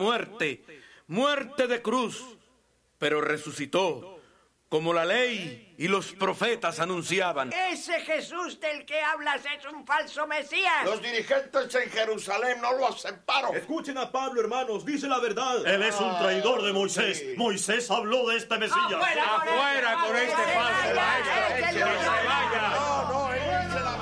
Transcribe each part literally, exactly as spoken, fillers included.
muerte, muerte de cruz, pero resucitó, como la ley y los profetas anunciaban. Ese Jesús del que hablas es un falso Mesías. Los dirigentes en Jerusalén no lo aceptaron. Escuchen a Pablo, hermanos, dice la verdad. Él es un traidor de Moisés. Sí. Moisés habló de este Mesías. ¡Afuera, ¡Afuera con este falso maestro! ¡Que se vaya! No, no, él dice la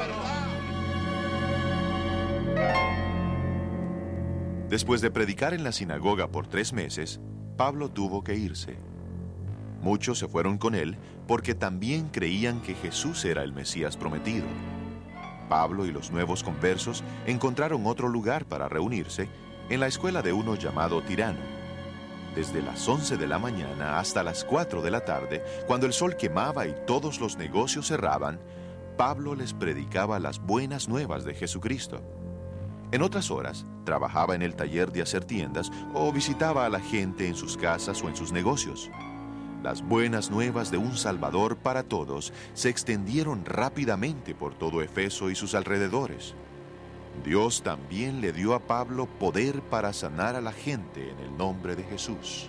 verdad. Después de predicar en la sinagoga por tres meses, Pablo tuvo que irse. Muchos se fueron con él porque también creían que Jesús era el Mesías prometido. Pablo y los nuevos conversos encontraron otro lugar para reunirse en la escuela de uno llamado Tirano. Desde las once de la mañana hasta las cuatro de la tarde, cuando el sol quemaba y todos los negocios cerraban, Pablo les predicaba las buenas nuevas de Jesucristo. En otras horas, trabajaba en el taller de hacer tiendas o visitaba a la gente en sus casas o en sus negocios. Las buenas nuevas de un Salvador para todos se extendieron rápidamente por todo Efeso y sus alrededores. Dios también le dio a Pablo poder para sanar a la gente en el nombre de Jesús.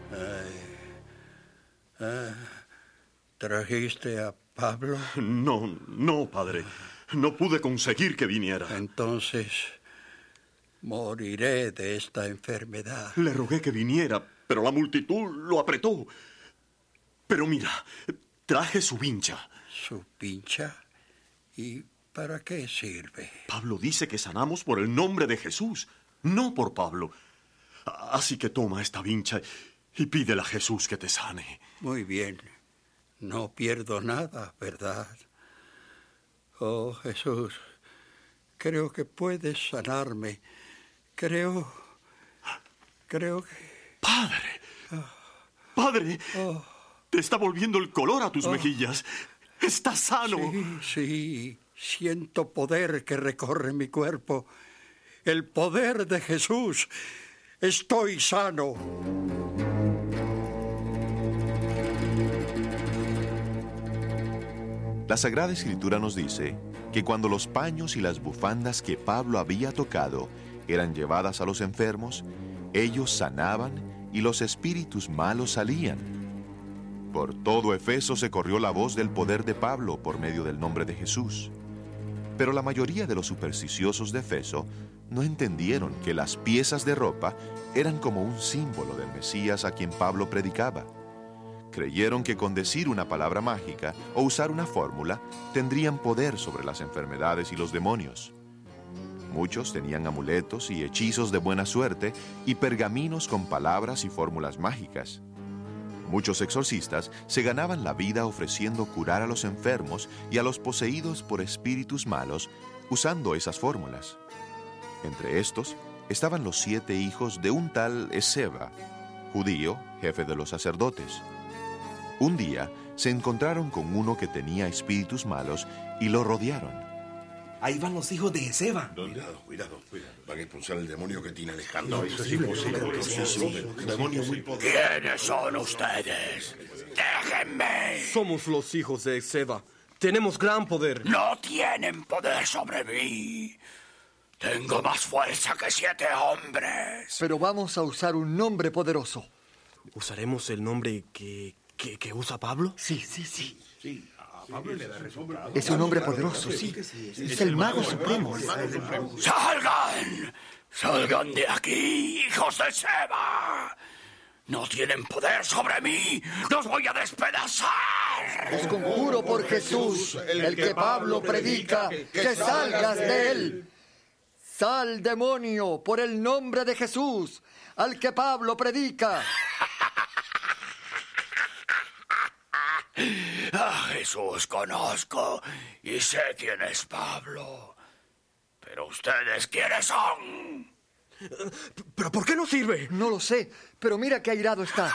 Ay, ah, ¿Trajiste a Pablo? No, no, padre. No pude conseguir que viniera. Entonces, moriré de esta enfermedad. Le rogué que viniera, pero la multitud lo apretó. Pero mira, traje su vincha. ¿Su pincha? ¿Y para qué sirve? Pablo dice que sanamos por el nombre de Jesús, no por Pablo. Así que toma esta vincha y pídele a Jesús que te sane. Muy bien. No pierdo nada, ¿verdad? Oh, Jesús, creo que puedes sanarme. Creo... Creo que... ¡Padre! ¡Padre! Oh. Te está volviendo el color a tus Oh. mejillas. ¡Estás sano! Sí, sí. Siento poder que recorre mi cuerpo. El poder de Jesús. Estoy sano. La Sagrada Escritura nos dice que cuando los paños y las bufandas que Pablo había tocado eran llevadas a los enfermos, ellos sanaban y los espíritus malos salían. Por todo Efeso se corrió la voz del poder de Pablo por medio del nombre de Jesús. Pero la mayoría de los supersticiosos de Efeso no entendieron que las piezas de ropa eran como un símbolo del Mesías a quien Pablo predicaba. Creyeron que con decir una palabra mágica o usar una fórmula tendrían poder sobre las enfermedades y los demonios. Muchos tenían amuletos y hechizos de buena suerte y pergaminos con palabras y fórmulas mágicas. Muchos exorcistas se ganaban la vida ofreciendo curar a los enfermos y a los poseídos por espíritus malos usando esas fórmulas. Entre estos estaban los siete hijos de un tal Esceva, judío, jefe de los sacerdotes. Un día se encontraron con uno que tenía espíritus malos y lo rodearon. Ahí van los hijos de Esceva. Cuidado, cuidado, cuidado. Van a expulsar el demonio que tiene Alejandro. No, eso es imposible. Un demonio muy poderoso. ¿Quiénes son ustedes? ¡Déjenme! Somos los hijos de Esceva. Tenemos gran poder. No tienen poder sobre mí. Tengo más fuerza que siete hombres. Pero vamos a usar un nombre poderoso. ¿Usaremos el nombre que, que, que usa Pablo? Sí, sí, sí. Sí, a Pablo le da resultado. Es un hombre poderoso, sí. Es el mago supremo. ¡Salgan! ¡Salgan de aquí, hijos de Seba! ¡No tienen poder sobre mí! ¡Los voy a despedazar! Os conjuro por Jesús, el que Pablo predica, que salgas de él. Sal, demonio, por el nombre de Jesús, al que Pablo predica. A Jesús conozco y sé quién es Pablo. Pero ustedes, ¿quiénes son? ¿Pero por qué no sirve? No lo sé, pero mira qué airado está.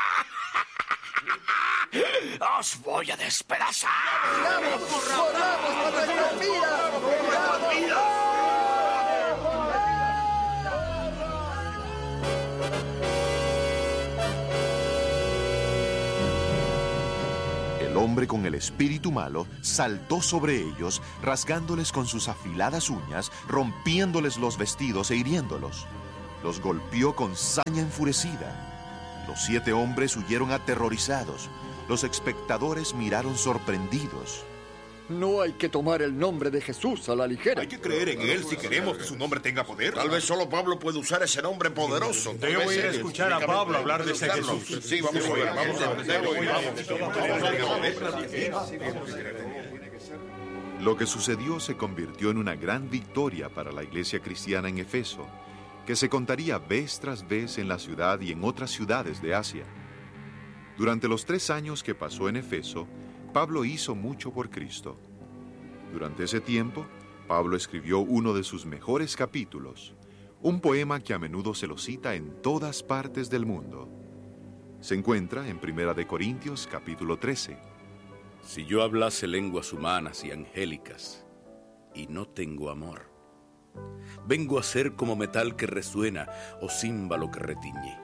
¡Os voy a despedazar! ¡Corramos! ¡Corramos por nuestras vidas! ¡Corramos! El hombre con el espíritu malo saltó sobre ellos, rasgándoles con sus afiladas uñas, rompiéndoles los vestidos e hiriéndolos. los golpeó con saña enfurecida. Los siete hombres huyeron aterrorizados. Los espectadores miraron sorprendidos. No hay que tomar el nombre de Jesús a la ligera. Hay que creer en él si queremos que su nombre tenga poder. Tal vez solo Pablo puede usar ese nombre poderoso. Debo ir a escuchar a Pablo hablar de ese Jesús. Sí, vamos a ver, vamos a ver. Lo que sucedió se convirtió en una gran victoria para la iglesia cristiana en Efeso, que se contaría vez tras vez en la ciudad y en otras ciudades de Asia. Durante los tres años que pasó en Efeso, Pablo hizo mucho por Cristo. Durante ese tiempo, Pablo escribió uno de sus mejores capítulos, un poema que a menudo se lo cita en todas partes del mundo. Se encuentra en Primera de Corintios, capítulo trece. Si yo hablase lenguas humanas y angélicas, y no tengo amor, vengo a ser como metal que resuena o címbalo que retiñe.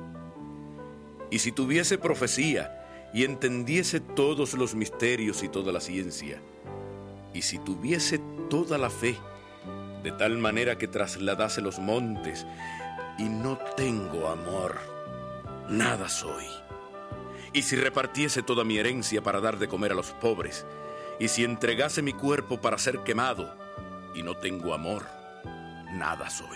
Y si tuviese profecía y entendiese todos los misterios y toda la ciencia, y si tuviese toda la fe, de tal manera que trasladase los montes, y no tengo amor, nada soy. Y si repartiese toda mi herencia para dar de comer a los pobres, y si entregase mi cuerpo para ser quemado, y no tengo amor, nada soy.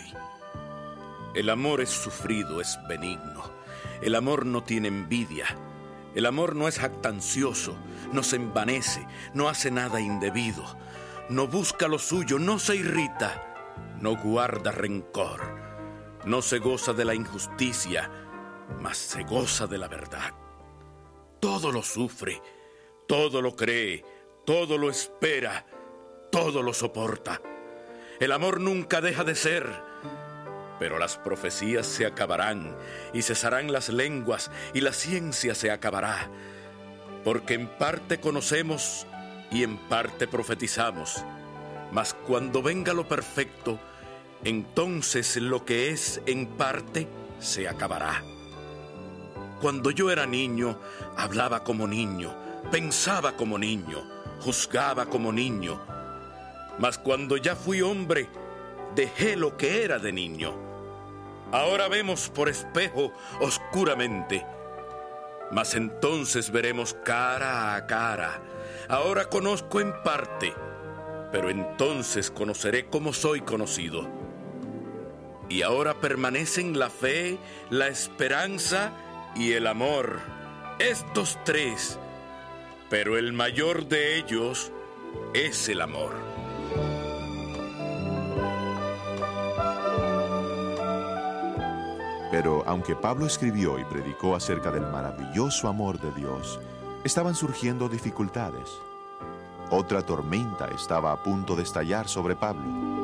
El amor es sufrido, es benigno. El amor no tiene envidia. El amor no es jactancioso, no se envanece, no hace nada indebido, no busca lo suyo, no se irrita, no guarda rencor, no se goza de la injusticia, mas se goza de la verdad. Todo lo sufre, todo lo cree, todo lo espera, todo lo soporta. El amor nunca deja de ser. Pero las profecías se acabarán, y cesarán las lenguas, y la ciencia se acabará. Porque en parte conocemos, y en parte profetizamos. Mas cuando venga lo perfecto, entonces lo que es en parte se acabará. Cuando yo era niño, hablaba como niño, pensaba como niño, juzgaba como niño. Mas cuando ya fui hombre, dejé lo que era de niño. Ahora vemos por espejo oscuramente, mas entonces veremos cara a cara. Ahora conozco en parte, pero entonces conoceré como soy conocido. Y ahora permanecen la fe, la esperanza y el amor, estos tres, pero el mayor de ellos es el amor. Pero aunque Pablo escribió y predicó acerca del maravilloso amor de Dios, estaban surgiendo dificultades. Otra tormenta estaba a punto de estallar sobre Pablo.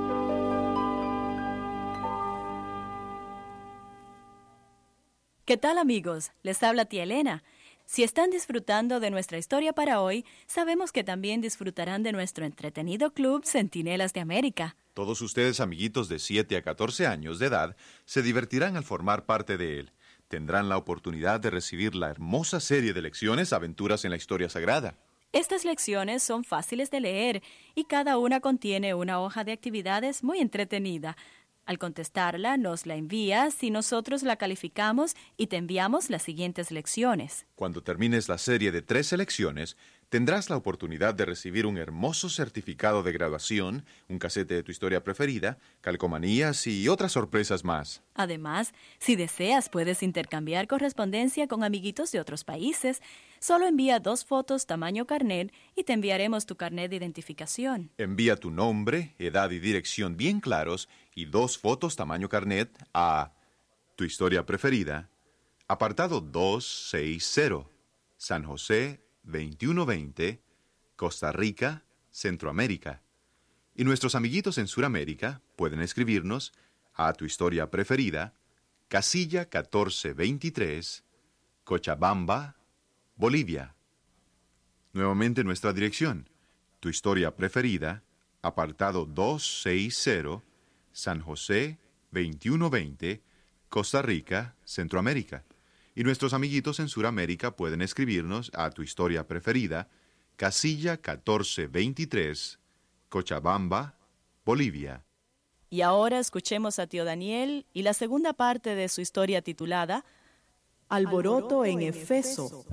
¿Qué tal, amigos? Les habla tía Elena. Si están disfrutando de nuestra historia para hoy, sabemos que también disfrutarán de nuestro entretenido club Centinelas de América. Todos ustedes, amiguitos de siete a catorce años de edad, se divertirán al formar parte de él. Tendrán la oportunidad de recibir la hermosa serie de lecciones Aventuras en la Historia Sagrada. Estas lecciones son fáciles de leer y cada una contiene una hoja de actividades muy entretenida. Al contestarla, nos la envías y nosotros la calificamos y te enviamos las siguientes lecciones. Cuando termines la serie de tres lecciones, tendrás la oportunidad de recibir un hermoso certificado de graduación, un casete de tu historia preferida, calcomanías y otras sorpresas más. Además, si deseas, puedes intercambiar correspondencia con amiguitos de otros países. Solo envía dos fotos tamaño carnet y te enviaremos tu carnet de identificación. Envía tu nombre, edad y dirección bien claros y dos fotos tamaño carnet a Tu Historia Preferida, apartado doscientos sesenta, San José, veintiuno veinte, Costa Rica, Centroamérica. Y nuestros amiguitos en Sudamérica pueden escribirnos a Tu Historia Preferida, casilla catorce veintitrés, Cochabamba, Bolivia. Nuevamente nuestra dirección: Tu Historia Preferida, apartado doscientos sesenta, San José, veintiuno veinte, Costa Rica, Centroamérica. Y nuestros amiguitos en Sudamérica pueden escribirnos a Tu Historia Preferida, casilla catorce veintitrés, Cochabamba, Bolivia. Y ahora escuchemos a tío Daniel y la segunda parte de su historia titulada Alboroto en Efeso.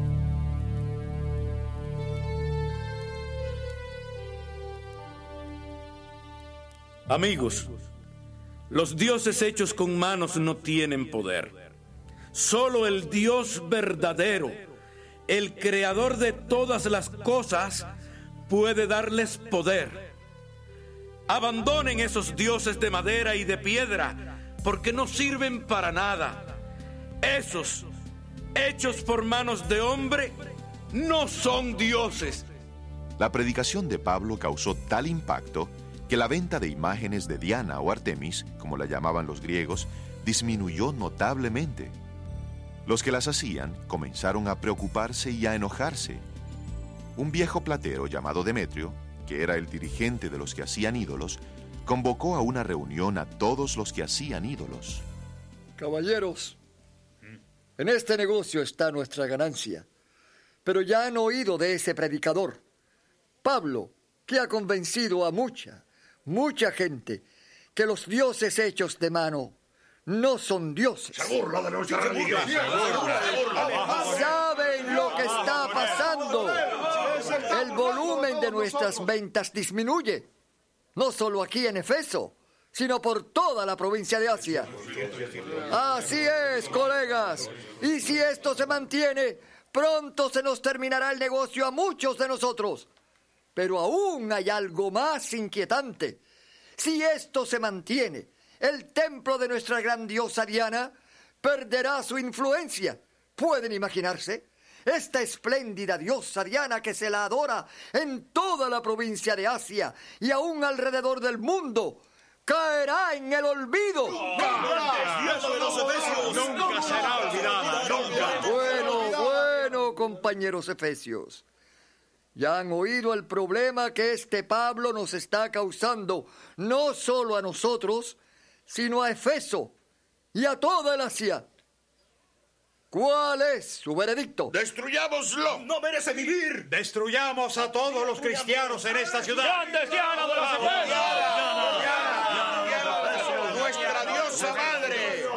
Amigos, los dioses hechos con manos no tienen poder. Solo el Dios verdadero, el creador de todas las cosas, puede darles poder. Abandonen esos dioses de madera y de piedra, porque no sirven para nada. Esos, hechos por manos de hombre, no son dioses. La predicación de Pablo causó tal impacto que la venta de imágenes de Diana o Artemis, como la llamaban los griegos, disminuyó notablemente. Los que las hacían comenzaron a preocuparse y a enojarse. Un viejo platero llamado Demetrio, que era el dirigente de los que hacían ídolos, convocó a una reunión a todos los que hacían ídolos. Caballeros, en este negocio está nuestra ganancia, pero ya han oído de ese predicador, Pablo, que ha convencido a mucha, mucha gente que los dioses hechos de mano no son dioses. Se burla de nuestra religión. ¿Saben lo que está pasando? El volumen de nuestras ventas disminuye, no solo aquí en Efeso, sino por toda la provincia de Asia. Así es, colegas. Y si esto se mantiene, pronto se nos terminará el negocio a muchos de nosotros. Pero aún hay algo más inquietante. Si esto se mantiene, el templo de nuestra gran diosa Diana perderá su influencia. ¿Pueden imaginarse? Esta espléndida diosa Diana que se la adora en toda la provincia de Asia y aún alrededor del mundo, caerá en el olvido. Nunca será olvidada, nunca. Bueno, bueno, compañeros efesios. Ya han oído el problema que este Pablo nos está causando, no solo a nosotros, sino a Efeso y a toda el Asia. ¿Cuál es su veredicto? ¡Destruyámoslo! ¡No merece vivir! Destruyamos a todos los cristianos en esta ciudad. ¡Grandes Diana de los Efesios! ¡Nuestra diosa madre!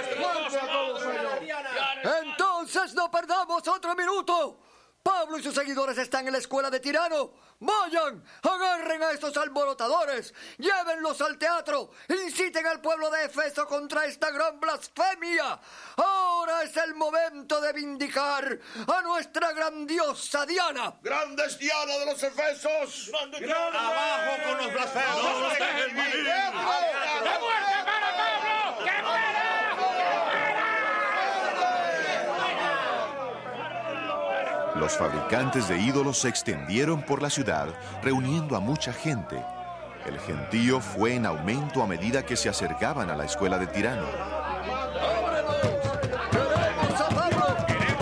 Entonces no perdamos otro minuto. Pablo y sus seguidores están en la escuela de Tirano. Vayan, agarren a estos alborotadores, llévenlos al teatro, inciten al pueblo de Efeso contra esta gran blasfemia. Ahora es el momento de vindicar a nuestra grandiosa Diana. ¡Grandes Diana de los Efesos! ¡Abajo con los blasfemos! ¡No los dejen morir! ¡Que muerte para Pablo! ¡Que muera! Los fabricantes de ídolos se extendieron por la ciudad, reuniendo a mucha gente. El gentío fue en aumento a medida que se acercaban a la escuela de Tirano. ¡Queremos a Pablo!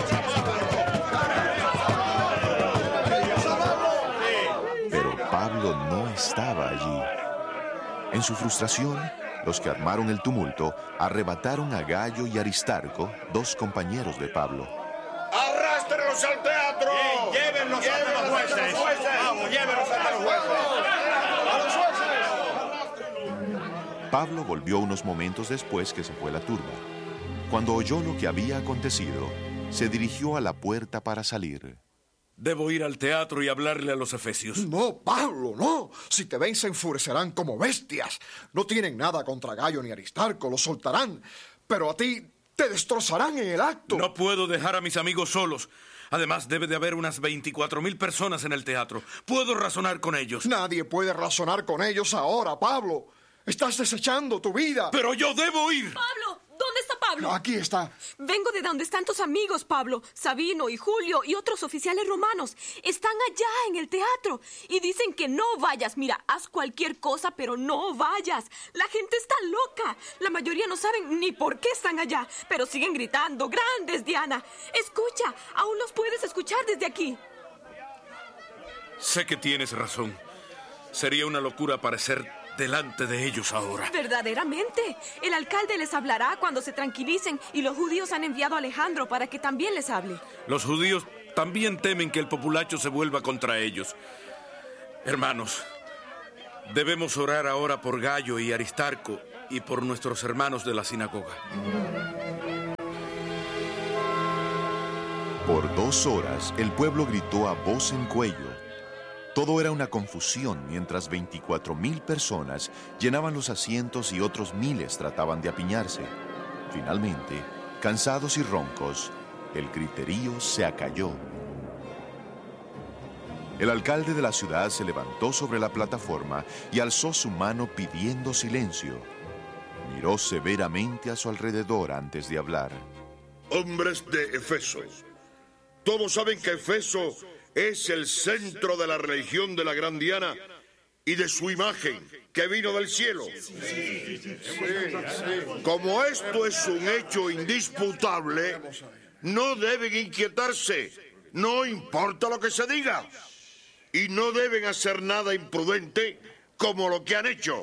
Pero Pablo no estaba allí. En su frustración, los que armaron el tumulto arrebataron a Gayo y Aristarco, dos compañeros de Pablo. ¡Arrástrenlos al teatro! Bien, llévenlos ante los jueces. Vamos, llévenlos ante los jueces. ¡A los jueces! Pablo volvió unos momentos después que se fue la turba. Cuando oyó lo que había acontecido, se dirigió a la puerta para salir. Debo ir al teatro y hablarle a los efesios. No, Pablo, no. Si te ven se enfurecerán como bestias. No tienen nada contra Gayo ni Aristarco, los soltarán. Pero a ti te destrozarán en el acto. No puedo dejar a mis amigos solos. Además, debe de haber unas veinticuatro mil personas en el teatro. Puedo razonar con ellos. Nadie puede razonar con ellos ahora, Pablo. Estás desechando tu vida. ¡Pero yo debo ir! ¡Pablo! ¿Dónde está Pablo? Aquí está. Vengo de donde están tus amigos, Pablo. Sabino y Julio y otros oficiales romanos. Están allá en el teatro y dicen que no vayas. Mira, haz cualquier cosa, pero no vayas. La gente está loca. La mayoría no saben ni por qué están allá, pero siguen gritando, ¡grandes, Diana! Escucha, aún los puedes escuchar desde aquí. Sé que tienes razón. Sería una locura aparecer delante de ellos ahora. Verdaderamente. El alcalde les hablará cuando se tranquilicen y los judíos han enviado a Alejandro para que también les hable. Los judíos también temen que el populacho se vuelva contra ellos. Hermanos, Debemos orar ahora por Gayo y Aristarco y por nuestros hermanos de la sinagoga. Por dos horas el pueblo gritó a voz en cuello. Todo era una confusión mientras veinticuatro mil personas llenaban los asientos y otros miles trataban de apiñarse. Finalmente, cansados y roncos, el griterío se acalló. El alcalde de la ciudad se levantó sobre la plataforma y alzó su mano pidiendo silencio. Miró severamente a su alrededor antes de hablar. Hombres de Efeso, todos saben que Efeso es el centro de la religión de la gran Diana y de su imagen que vino del cielo. Como esto es un hecho indisputable, no deben inquietarse, no importa lo que se diga. Y no deben hacer nada imprudente como lo que han hecho.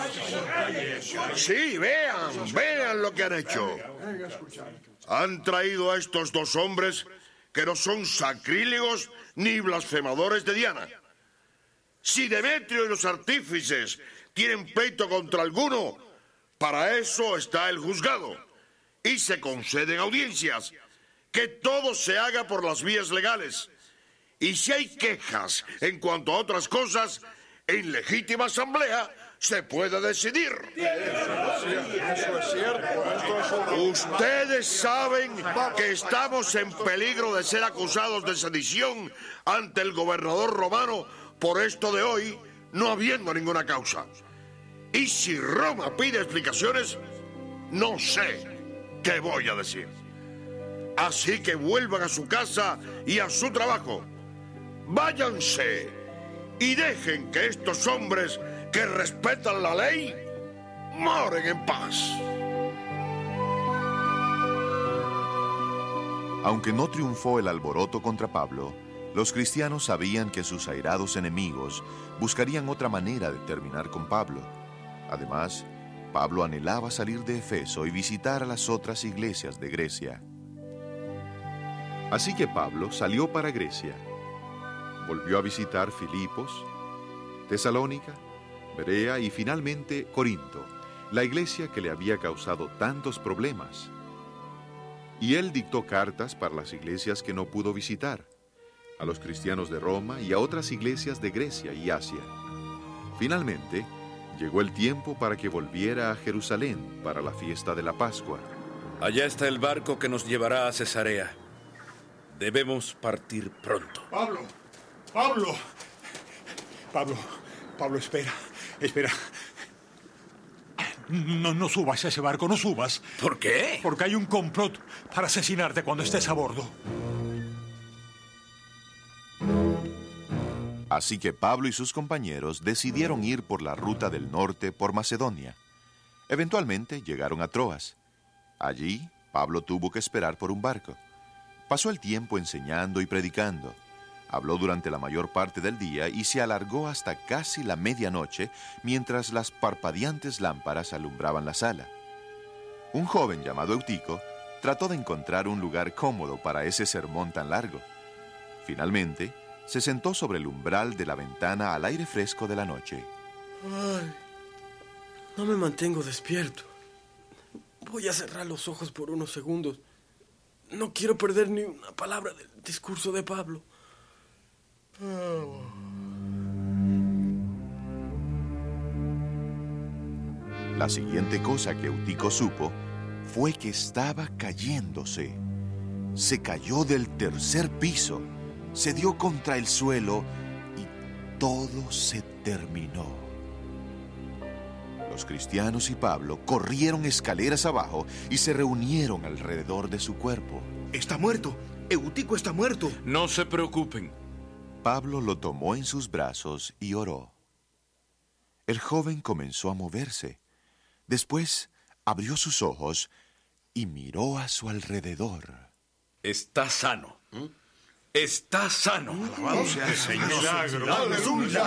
Sí, vean, vean lo que han hecho. Han traído a estos dos hombres que no son sacrílegos ni blasfemadores de Diana. Si Demetrio y los artífices tienen pleito contra alguno, para eso está el juzgado. Y se conceden audiencias. Que todo se haga por las vías legales. Y si hay quejas en cuanto a otras cosas, en legítima asamblea se puede decidir. Eso es cierto. Ustedes saben que estamos en peligro de ser acusados de sedición ante el gobernador romano por esto de hoy, no habiendo ninguna causa. Y si Roma pide explicaciones, no sé qué voy a decir. Así que vuelvan a su casa y a su trabajo. Váyanse y dejen que estos hombres que respetan la ley moren en paz. Aunque no triunfó el alboroto contra Pablo, los cristianos sabían que sus airados enemigos buscarían otra manera de terminar con Pablo. Además, Pablo anhelaba salir de Efeso y visitar a las otras iglesias de Grecia. Así que Pablo salió para Grecia. Volvió a visitar Filipos, Tesalónica, Berea y finalmente Corinto, la iglesia que le había causado tantos problemas. Y él dictó cartas para las iglesias que no pudo visitar, a los cristianos de Roma y a otras iglesias de Grecia y Asia. Finalmente, llegó el tiempo para que volviera a Jerusalén para la fiesta de la Pascua. Allá está el barco que nos llevará a Cesarea. Debemos partir pronto. Pablo, Pablo, Pablo, Pablo, espera, espera. No, no subas a ese barco, no subas. ¿Por qué? Porque hay un complot para asesinarte cuando estés a bordo. Así que Pablo y sus compañeros decidieron ir por la ruta del norte por Macedonia. Eventualmente llegaron a Troas. Allí, Pablo tuvo que esperar por un barco. Pasó el tiempo enseñando y predicando. Habló durante la mayor parte del día y se alargó hasta casi la medianoche mientras las parpadeantes lámparas alumbraban la sala. Un joven llamado Eutico trató de encontrar un lugar cómodo para ese sermón tan largo. Finalmente, se sentó sobre el umbral de la ventana al aire fresco de la noche. Ay, no me mantengo despierto. Voy a cerrar los ojos por unos segundos. No quiero perder ni una palabra del discurso de Pablo. La siguiente cosa que Eutico supo fue que estaba cayéndose. Se cayó del tercer piso, se dio contra el suelo y todo se terminó. Los cristianos y Pablo corrieron escaleras abajo y se reunieron alrededor de su cuerpo. Está muerto. Eutico está muerto. No se preocupen. Pablo lo tomó en sus brazos y oró. El joven comenzó a moverse. Después abrió sus ojos y miró a su alrededor. Está sano. ¿Mm? Está sano. Alabado sea el Señor. Milagro. Aleluya.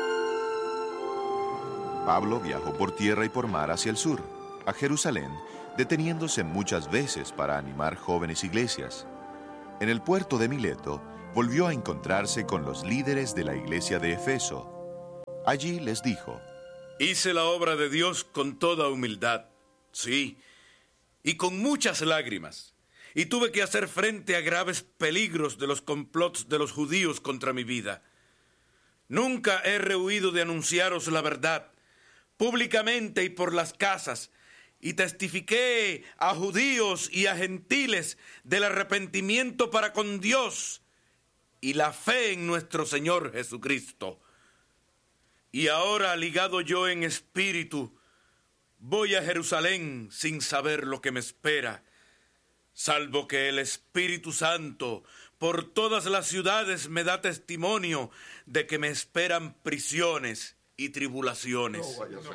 Pablo viajó por tierra y por mar hacia el sur, a Jerusalén, deteniéndose muchas veces para animar jóvenes iglesias. En el puerto de Mileto, volvió a encontrarse con los líderes de la iglesia de Efeso. Allí les dijo: Hice la obra de Dios con toda humildad, sí, y con muchas lágrimas, y tuve que hacer frente a graves peligros de los complots de los judíos contra mi vida. Nunca he rehuido de anunciaros la verdad, públicamente y por las casas, y testifiqué a judíos y a gentiles del arrepentimiento para con Dios y la fe en nuestro Señor Jesucristo. Y ahora, ligado yo en espíritu, voy a Jerusalén sin saber lo que me espera, salvo que el Espíritu Santo por todas las ciudades me da testimonio de que me esperan prisiones y tribulaciones.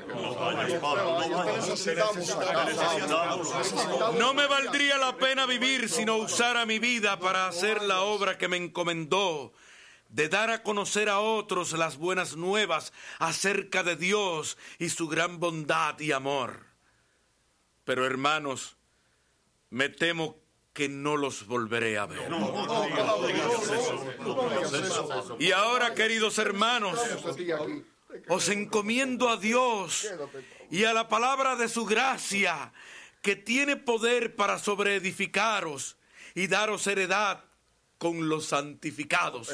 No me valdría la pena vivir si no usara mi vida para hacer la obra que me encomendó, de dar a conocer a otros las buenas nuevas acerca de Dios y su gran bondad y amor. Pero, hermanos, me temo que no los volveré a ver. Y ahora, queridos hermanos, os encomiendo a Dios y a la palabra de su gracia, que tiene poder para sobreedificaros y daros heredad con los santificados.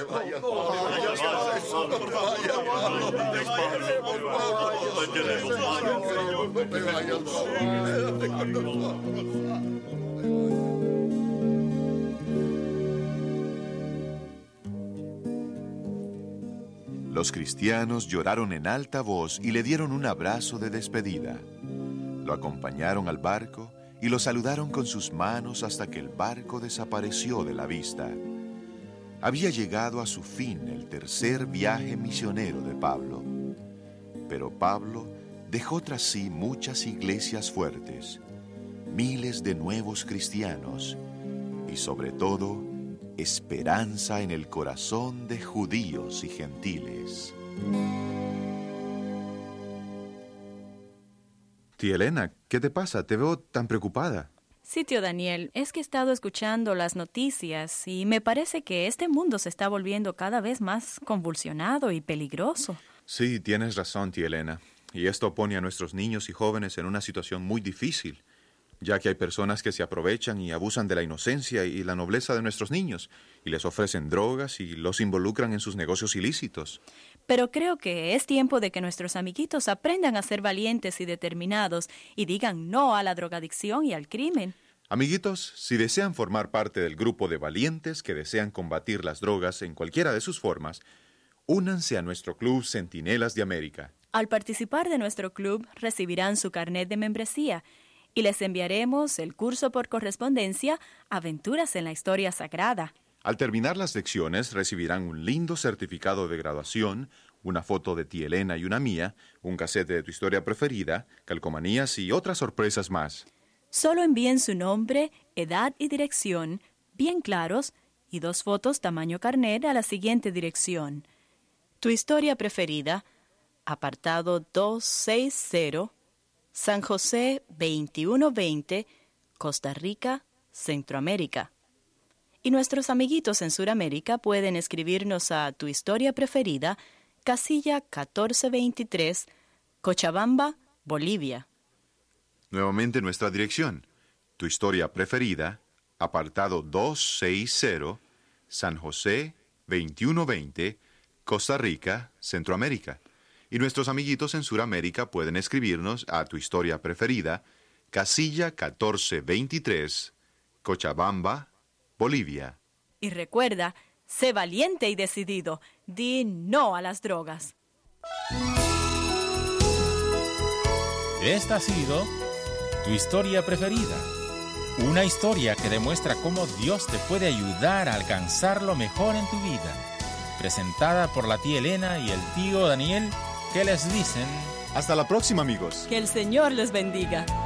Los cristianos lloraron en alta voz y le dieron un abrazo de despedida. Lo acompañaron al barco y lo saludaron con sus manos hasta que el barco desapareció de la vista. Había llegado a su fin el tercer viaje misionero de Pablo. Pero Pablo dejó tras sí muchas iglesias fuertes, miles de nuevos cristianos y, sobre todo, esperanza en el corazón de judíos y gentiles. Tía Elena, ¿qué te pasa? Te veo tan preocupada. Sí, tío Daniel, es que he estado escuchando las noticias y me parece que este mundo se está volviendo cada vez más convulsionado y peligroso. Sí, tienes razón, tía Elena. Y esto pone a nuestros niños y jóvenes en una situación muy difícil, ya que hay personas que se aprovechan y abusan de la inocencia y la nobleza de nuestros niños, y les ofrecen drogas y los involucran en sus negocios ilícitos. Pero creo que es tiempo de que nuestros amiguitos aprendan a ser valientes y determinados y digan no a la drogadicción y al crimen. Amiguitos, si desean formar parte del grupo de valientes que desean combatir las drogas en cualquiera de sus formas, únanse a nuestro club Centinelas de América. Al participar de nuestro club, recibirán su carnet de membresía y les enviaremos el curso por correspondencia Aventuras en la Historia Sagrada. Al terminar las lecciones, recibirán un lindo certificado de graduación, una foto de tía Elena y una mía, un casete de tu historia preferida, calcomanías y otras sorpresas más. Solo envíen su nombre, edad y dirección, bien claros, y dos fotos tamaño carnet a la siguiente dirección. Tu historia preferida, apartado doscientos sesenta, San José veintiuno veinte, Costa Rica, Centroamérica. Y nuestros amiguitos en Sudamérica pueden escribirnos a Tu Historia Preferida, casilla catorce veintitrés, Cochabamba, Bolivia. Nuevamente nuestra dirección. Tu Historia Preferida, apartado doscientos sesenta, San José veintiuno veinte, Costa Rica, Centroamérica. Y nuestros amiguitos en Sudamérica pueden escribirnos a Tu Historia Preferida, casilla catorce veintitrés, Cochabamba, Bolivia. Y recuerda, sé valiente y decidido. Di no a las drogas. Esta ha sido Tu Historia Preferida. Una historia que demuestra cómo Dios te puede ayudar a alcanzar lo mejor en tu vida. Presentada por la tía Elena y el tío Daniel, que les dicen... Hasta la próxima, amigos. Que el Señor les bendiga.